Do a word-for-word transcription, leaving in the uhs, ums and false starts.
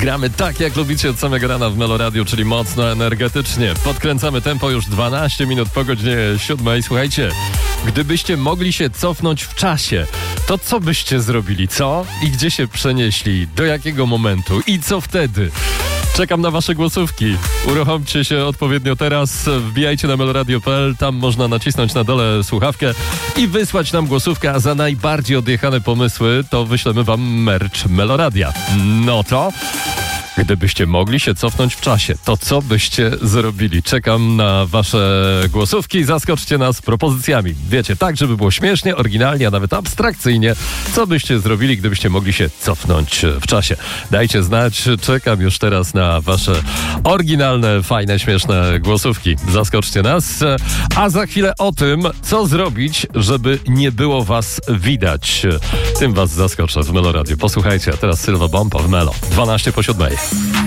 Gramy tak, jak lubicie od samego rana w Melo Radio, czyli mocno, energetycznie. Podkręcamy tempo już dwanaście minut po godzinie siódmej. Słuchajcie, gdybyście mogli się cofnąć w czasie, to co byście zrobili, co? I gdzie się przenieśli? Do jakiego momentu? I co wtedy? Czekam na wasze głosówki. Uruchomcie się odpowiednio teraz. Wbijajcie na meloradio kropka p l. Tam można nacisnąć na dole słuchawkę i wysłać nam głosówkę, a za najbardziej odjechane pomysły to wyślemy wam merch Meloradia. No to... Gdybyście mogli się cofnąć w czasie, to co byście zrobili? Czekam na wasze głosówki. Zaskoczcie nas propozycjami. Wiecie, tak, żeby było śmiesznie, oryginalnie, a nawet abstrakcyjnie. Co byście zrobili, gdybyście mogli się cofnąć w czasie? Dajcie znać. Czekam już teraz na wasze oryginalne, fajne, śmieszne głosówki. Zaskoczcie nas. A za chwilę o tym, co zrobić, żeby nie było was widać. Tym was zaskoczę w Melo Radio. Posłuchajcie, a teraz Sylwa Bompa w Melo. dwanaście po siódmej.